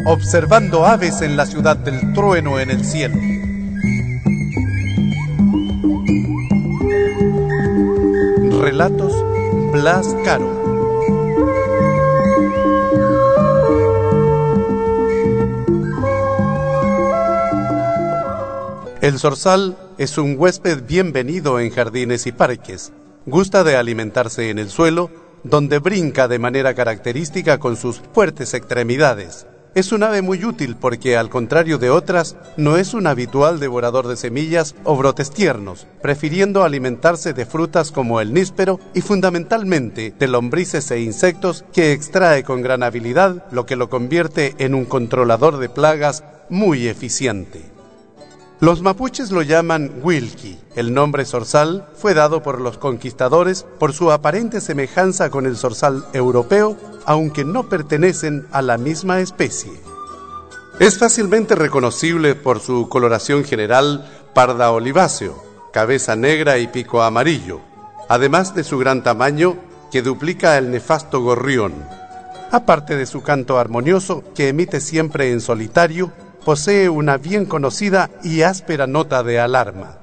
observando aves en la ciudad del trueno en el cielo. Relatos Blas Caro. El zorzal es un huésped bienvenido en jardines y parques. Gusta de alimentarse en el suelo, donde brinca de manera característica con sus fuertes extremidades. Es un ave muy útil porque, al contrario de otras, no es un habitual devorador de semillas o brotes tiernos, prefiriendo alimentarse de frutas como el níspero y fundamentalmente de lombrices e insectos que extrae con gran habilidad, lo que lo convierte en un controlador de plagas muy eficiente. Los mapuches lo llaman Wilki. El nombre zorzal fue dado por los conquistadores por su aparente semejanza con el zorzal europeo, aunque no pertenecen a la misma especie. Es fácilmente reconocible por su coloración general parda oliváceo, cabeza negra y pico amarillo, además de su gran tamaño que duplica el nefasto gorrión. Aparte de su canto armonioso que emite siempre en solitario, posee una bien conocida y áspera nota de alarma.